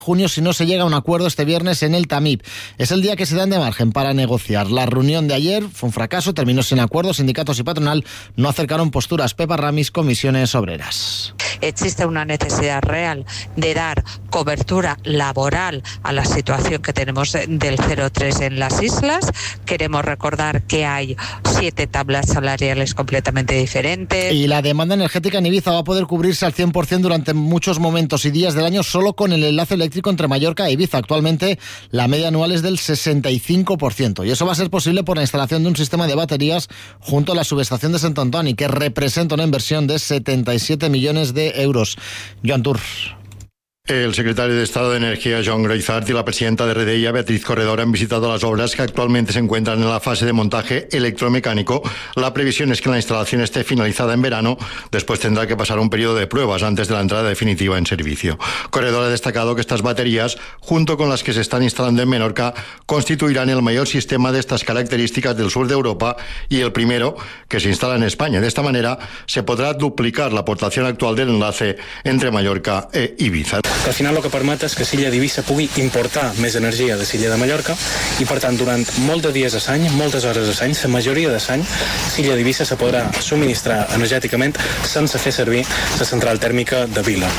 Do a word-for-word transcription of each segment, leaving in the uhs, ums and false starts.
junio si no se llega a un acuerdo este viernes en el Tamip. Es el día que se dan de margen para negociar. La reunión de ayer fue un fracaso, terminó sin acuerdo. Sindicatos y patronal no acercaron posturas. Pepa Ramis, Comisiones Obreras. Existe una necesidad real de dar cobertura laboral a la situación que tenemos del cero tres en las islas. Queremos recordar que hay siete tablas salariales completamente diferentes. Y la demanda energética en Ibiza va a poder cubrirse al cien por ciento durante muchos momentos y días del año solo con el enlace eléctrico entre Mallorca e Ibiza. Actualmente la media anual es del sesenta y cinco por ciento y eso va a ser posible por la instalación de un sistema de baterías junto a la subestación de Sant Antoni, que representa una inversión de setenta y siete millones de euros. Joan Tur. El secretario de Estado de Energía, Joan Groizart, y la presidenta de Redeia, Beatriz Corredor, han visitado las obras que actualmente se encuentran en la fase de montaje electromecánico. La previsión es que la instalación esté finalizada en verano. Después tendrá que pasar un periodo de pruebas antes de la entrada definitiva en servicio. Corredor ha destacado que estas baterías, junto con las que se están instalando en Menorca, constituirán el mayor sistema de estas características del sur de Europa y el primero que se instala en España. De esta manera se podrá duplicar la aportación actual del enlace entre Mallorca e Ibiza. Que al final el que permet és que Silla d'Eivissa pugui importar més energia de Silla de Mallorca i, per tant, durant molts de dies a l'any, moltes hores a l'any, la majoria de l'any, Silla d'Eivissa se podrà subministrar energèticament sense fer servir la central tèrmica de Vila.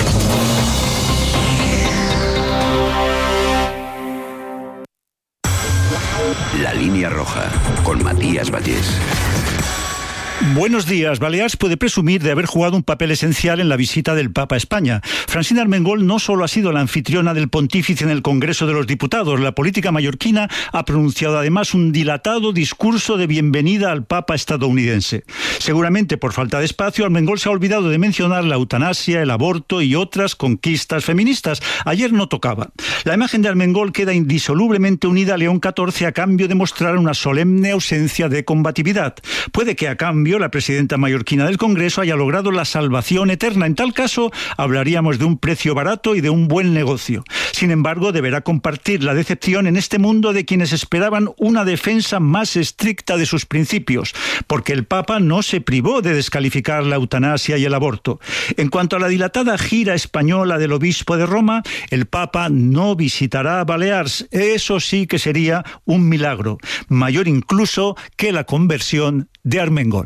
La línea roja, con Matías Vallés. Buenos días. Balears puede presumir de haber jugado un papel esencial en la visita del Papa a España. Francina Armengol no solo ha sido la anfitriona del pontífice en el Congreso de los Diputados, la política mallorquina ha pronunciado además un dilatado discurso de bienvenida al Papa estadounidense. Seguramente por falta de espacio, Armengol se ha olvidado de mencionar la eutanasia, el aborto y otras conquistas feministas. Ayer no tocaba. La imagen de Armengol queda indisolublemente unida a León catorce a cambio de mostrar una solemne ausencia de combatividad. Puede que a cambio la presidenta mallorquina del Congreso haya logrado la salvación eterna. En tal caso, hablaríamos de un precio barato y de un buen negocio. Sin embargo, deberá compartir la decepción en este mundo de quienes esperaban una defensa más estricta de sus principios, porque el Papa no se privó de descalificar la eutanasia y el aborto. En cuanto a la dilatada gira española del obispo de Roma, el Papa no visitará Balears. Eso sí que sería un milagro, mayor incluso que la conversión de Armengol.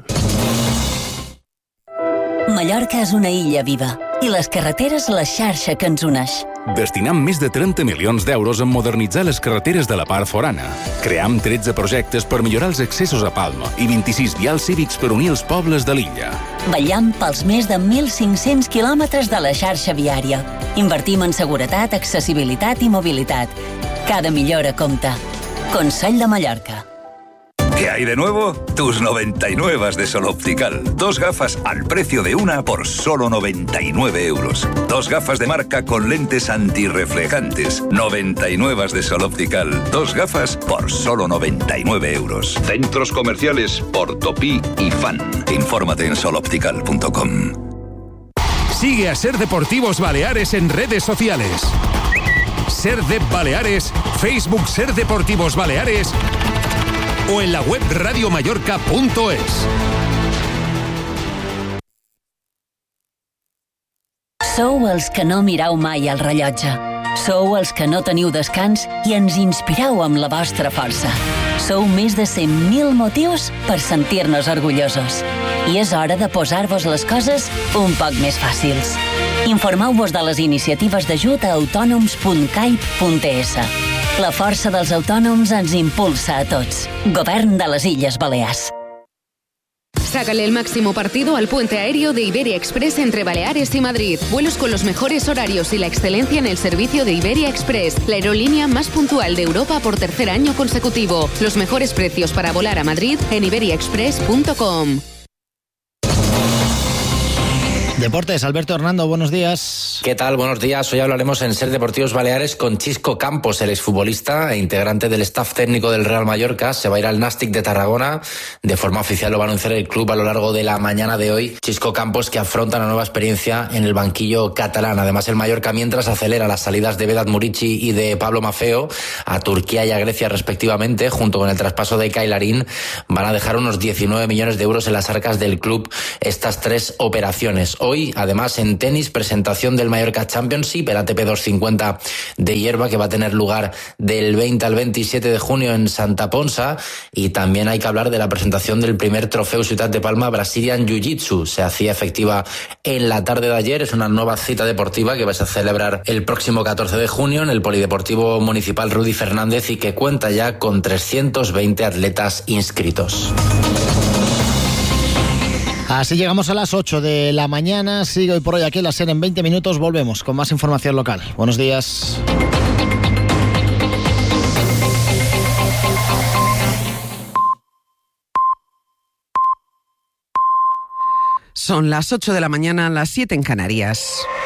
Mallorca és una illa viva i les carreteres la xarxa que ens uneix. Destinam més de trenta milions d'euros en modernitzar les carreteres de la part forana. Cream tretze projectes per millorar els accessos a Palma i vint-i-sis vials cívics per unir els pobles de l'illa. Vetllam pels més de mil cinc-cents quilòmetres de la xarxa viària. Invertim en seguretat, accessibilitat i mobilitat. Cada millora compta. Consell de Mallorca. ¿Qué hay de nuevo? Tus noventa y nueve de Sol Optical. Dos gafas al precio de una por solo noventa y nueve euros. Dos gafas de marca con lentes antirreflejantes. noventa y nueve de Sol Optical. Dos gafas por solo noventa y nueve euros. Centros comerciales Portopí y Fan. Infórmate en sol optical punto com. Sigue a Ser Deportivos Baleares en redes sociales. Ser de Baleares, Facebook Ser Deportivos Baleares o en la web radio mallorca punto es. Sou els que no mireu mai el rellotge. Sou els que no teniu descans i ens inspireu amb la vostra força. Sou més de cent mil motius per sentir-nos orgullosos. I és hora de posar-vos les coses un poc més fàcils. Informeu-vos de les iniciatives d'ajut a autònoms punt caip punt es. La força dels autònoms ens impulsa a tots. Govern de les Illes Balears. Sácale el máximo partido al puente aéreo de Iberia Express entre Baleares y Madrid. Vuelos con los mejores horarios y la excelencia en el servicio de Iberia Express, la aerolínea más puntual de Europa por tercer año consecutivo. Los mejores precios para volar a Madrid en iberia express punto com. Deportes, Alberto Hernando, buenos días. ¿Qué tal? Buenos días. Hoy hablaremos en Ser Deportivos Baleares con Xisco Campos, el exfutbolista e integrante del staff técnico del Real Mallorca. Se va a ir al Nàstic de Tarragona. De forma oficial lo va a anunciar el club a lo largo de la mañana de hoy. Xisco Campos, que afronta una nueva experiencia en el banquillo catalán. Además, el Mallorca, mientras acelera las salidas de Vedat Murici y de Pablo Maffeo a Turquía y a Grecia respectivamente, junto con el traspaso de Kyle Larin, van a dejar unos diecinueve millones de euros en las arcas del club estas tres operaciones. Hoy, además, en tenis, presentación del Mallorca Championship, el A T P doscientos cincuenta de hierba, que va a tener lugar del veinte al veintisiete de junio en Santa Ponsa. Y también hay que hablar de la presentación del primer trofeo Ciutat de Palma Brazilian Jiu-Jitsu. Se hacía efectiva en la tarde de ayer. Es una nueva cita deportiva que va a celebrar el próximo catorce de junio en el Polideportivo Municipal Rudy Fernández y que cuenta ya con trescientos veinte atletas inscritos. Así llegamos a las ocho de la mañana. Sigue hoy por hoy aquí la SER en veinte minutos. Volvemos con más información local. Buenos días. Son las ocho de la mañana, las siete en Canarias.